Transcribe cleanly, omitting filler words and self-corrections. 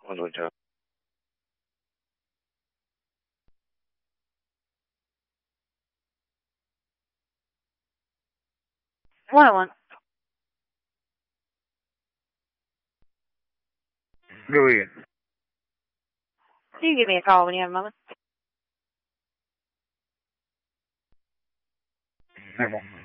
Hold on, John. What? Go ahead. You can give me a call when you have a moment. Never.